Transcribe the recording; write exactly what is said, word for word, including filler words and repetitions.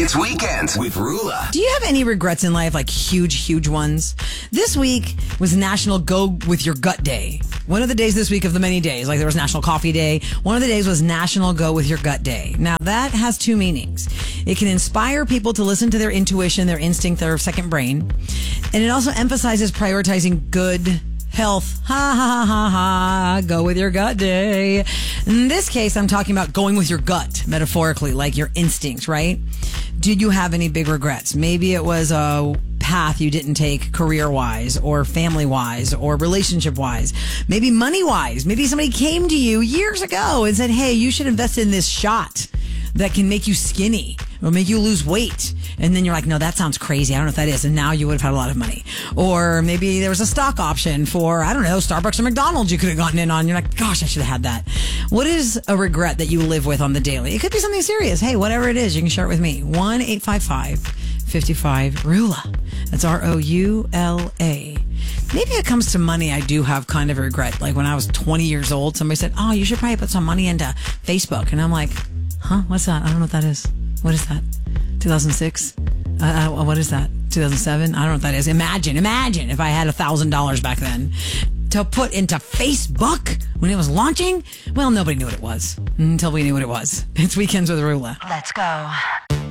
It's Weekends with Rula. Do you have any regrets in life, like huge, huge ones? This week was National Go With Your Gut Day. One of the days this week of the many days, like there was National Coffee Day. One of the days was National Go With Your Gut Day. Now that has two meanings. It can inspire people to listen to their intuition, their instinct, their second brain. And it also emphasizes prioritizing good health. Ha ha ha ha ha. Go with your gut day. In this case, I'm talking about going with your gut, metaphorically, like your instincts, right? Did you have any big regrets? Maybe it was a path you didn't take career-wise or family-wise or relationship-wise. Maybe money-wise. Maybe somebody came to you years ago and said, hey, you should invest in this shot that can make you skinny or make you lose weight. And then you're like, no, that sounds crazy. I don't know if that is. And now you would have had a lot of money. Or maybe there was a stock option for, I don't know, Starbucks or McDonald's you could have gotten in on. You're like, gosh, I should have had that. What is a regret that you live with on the daily? It could be something serious. Hey, whatever it is, you can share it with me. one eight five five, five five, Rula. That's R O U L A. Maybe it comes to money. I do have kind of a regret. Like when I was twenty years old, somebody said, oh, you should probably put some money into Facebook. And I'm like, huh? What's that? I don't know what that is. What is that? two thousand six? Uh, uh, what is that? two thousand seven? I don't know what that is. Imagine, imagine if I had a thousand dollars back then to put into Facebook when it was launching. Well, nobody knew what it was until we knew what it was. It's Weekends with Rula. Let's go.